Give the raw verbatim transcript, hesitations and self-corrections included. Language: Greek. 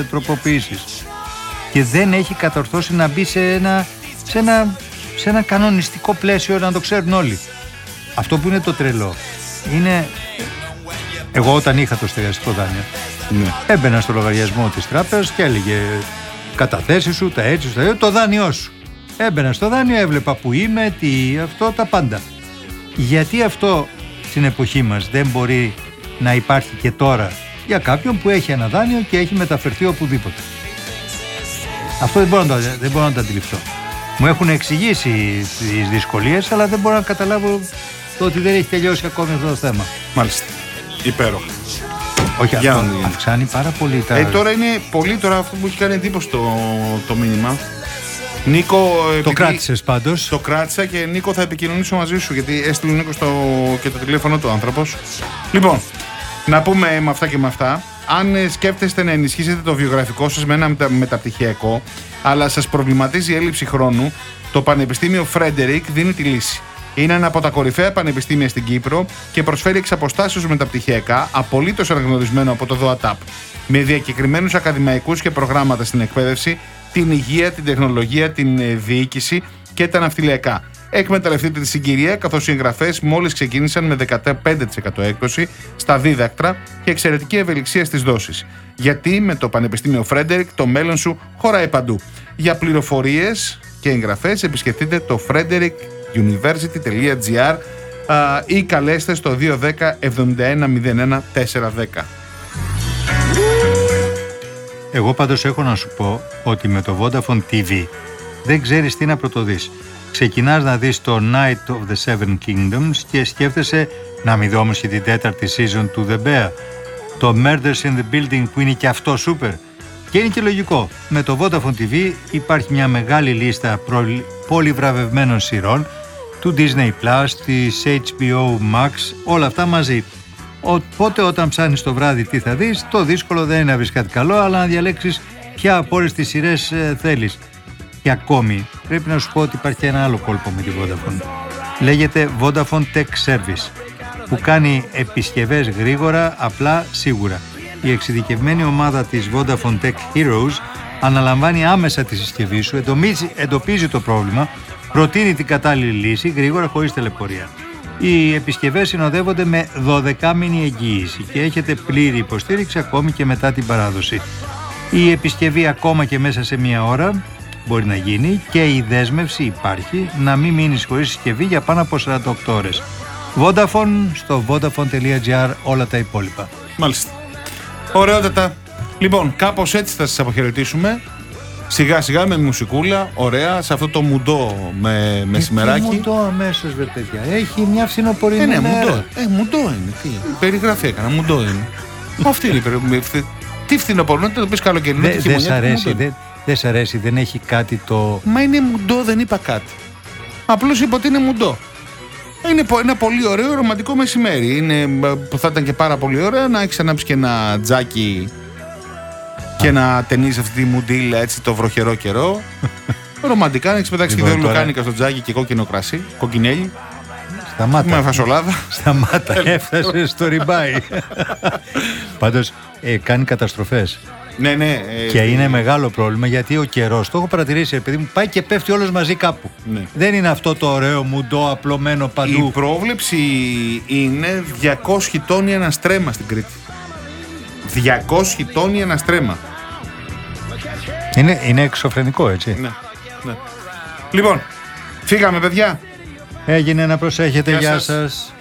τροποποιήσεις. Και δεν έχει κατορθώσει να μπει σε ένα, σε ένα, σε ένα κανονιστικό πλαίσιο να το ξέρουν όλοι. Αυτό που είναι το τρελό είναι, εγώ όταν είχα το στεγαστικό δάνειο, ναι. έμπαινα στο λογαριασμό της τράπεζας και έλεγε καταθέσεις σου, τα έτσι, τα έτσι, το δάνειό σου. Έμπαινα στο δάνειο, έβλεπα που είμαι, τι, αυτό, τα πάντα. Γιατί αυτό στην εποχή μας δεν μπορεί να υπάρχει και τώρα για κάποιον που έχει ένα δάνειο και έχει μεταφερθεί οπουδήποτε? Αυτό δεν μπορώ να το, δεν μπορώ να το αντιληφθώ. Μου έχουν εξηγήσει τις δυσκολίες, αλλά δεν μπορώ να καταλάβω το ότι δεν έχει τελειώσει ακόμη αυτό το θέμα. Μάλιστα. Υπέροχα. Όχι, αυτό αυξάνει πάρα πολύ τα... Ε, τώρα είναι πολύ, τώρα αυτό που έχει κάνει εντύπωση το, το μήνυμα. Νίκο, το επειδή... κράτησες πάντως. Το κράτησα και Νίκο θα επικοινωνήσω μαζί σου, γιατί έστειλε ο Νίκος το... και το τηλέφωνο του άνθρωπος. Λοιπόν, να πούμε με αυτά και με αυτά. Αν σκέφτεστε να ενισχύσετε το βιογραφικό σας με ένα μετα... μεταπτυχιακό, αλλά σας προβληματίζει η έλλειψη χρόνου, το Πανεπιστήμιο Φρέντερικ δίνει τη λύση. Είναι ένα από τα κορυφαία πανεπιστήμια στην Κύπρο και προσφέρει εξ αποστάσεως μεταπτυχιακά, απολύτως αναγνωρισμένο από το ΔΟΑΤΑΠ, με διακεκριμένους ακαδημαϊκούς και προγράμματα στην εκπαίδευση, την υγεία, την τεχνολογία, την διοίκηση και τα ναυτιλιακά. Εκμεταλλευτείτε τη συγκυρία, καθώς οι εγγραφές μόλις ξεκίνησαν με δεκαπέντε τοις εκατό έκπτωση στα δίδακτρα και εξαιρετική ευελιξία στις δόσεις. Γιατί με το Πανεπιστήμιο Φρέντερικ το μέλλον σου χωράει παντού. Για πληροφορίες και εγγραφές επισκεφτείτε το frederick university τελεία gr ή καλέστε στο δύο ένα μηδέν εβδομήντα ένα μηδέν ένα τέσσερα δέκα. Εγώ πάντως έχω να σου πω ότι με το Vodafone τι βι δεν ξέρεις τι να πρωτοδείς. Ξεκινάς να δεις το Night of the Seven Kingdoms και σκέφτεσαι να μην δω όμως και την τέταρτη season του The Bear. Το Murders in the Building που είναι και αυτό super. Και είναι και λογικό. Με το Vodafone τι βι υπάρχει μια μεγάλη λίστα πολυβραβευμένων σειρών του Disney Plus, της έιτς μπι ο Max, όλα αυτά μαζί. Οπότε όταν ψάχνεις το βράδυ τι θα δεις, το δύσκολο δεν είναι να βρεις κάτι καλό, αλλά να διαλέξεις ποια από όλες τις σειρές ε, θέλεις. Και ακόμη πρέπει να σου πω ότι υπάρχει ένα άλλο κόλπο με τη Vodafone. Λέγεται Vodafone Tech Service, που κάνει επισκευές γρήγορα, απλά, σίγουρα. Η εξειδικευμένη ομάδα της Vodafone Tech Heroes αναλαμβάνει άμεσα τη συσκευή σου, εντοπίζει, εντοπίζει το πρόβλημα, προτείνει την κατάλληλη λύση γρήγορα χωρίς τελεπορία. Οι επισκευές συνοδεύονται με δωδεκάμηνη εγγύηση και έχετε πλήρη υποστήριξη ακόμη και μετά την παράδοση. Η επισκευή ακόμα και μέσα σε μία ώρα μπορεί να γίνει και η δέσμευση υπάρχει να μην μείνεις χωρίς συσκευή για πάνω από σαράντα οκτώ ώρες. Vodafone στο vodafone τελεία gr όλα τα υπόλοιπα. Μάλιστα. Ωραιότατα. Λοιπόν, κάπως έτσι θα σας αποχαιρετήσουμε. Σιγά σιγά με μουσικούλα, ωραία, σε αυτό το μουντό με μεσημεράκι. Τι μουντό αμέσως, βρε παιδιά. Έχει μια φθινοπορεινή ε, ναι, μέρα. Μουντό. Ε, μουντό είναι. Τι, περιγραφή έκανα, μουντό είναι. Αυτή είναι η περιγραφή. Τι φθινοπορεινό, το πεις καλοκαιρινό, τι χειμωνιά. Δεν σ' αρέσει, δεν δε σ' αρέσει, δεν έχει κάτι το... Μα είναι μουντό, δεν είπα κάτι. Απλώς είπα ότι είναι μουντό. Είναι ένα πολύ ωραίο ρομαντικό μεσημέρι. Είναι, που θα ήταν και πάρα πολύ ωραίο να έχεις ανάψει και ένα τζάκι και να ταινίσεις αυτή τη μουντίλα έτσι το βροχερό καιρό. Ρομαντικά να έχεις πετάξει και δύο λουκάνικα στο τζάκι και κόκκινο κρασί, κοκκινέλι. Σταμάτα. Με φασολάδα. Σταμάτα, έφτασε στο ριμπάι. Πάντως ε, κάνει καταστροφές. Ναι, ναι. Ε, και είναι μεγάλο πρόβλημα γιατί ο καιρός, το έχω παρατηρήσει, επειδή μου πάει και πέφτει όλος μαζί κάπου. Ναι. Δεν είναι αυτό το ωραίο μουντό απλωμένο παντού. Η πρόβλεψη είναι διακόσιοι τόνοι ένα στρέμμα στην Κρήτη. διακόσιοι τόνοι ένα στρέμμα. Είναι, είναι εξωφρενικό, έτσι. Ναι, ναι. Λοιπόν, φύγαμε παιδιά. Έγινε, να προσέχετε. Γεια, Γεια γεια σας. σας.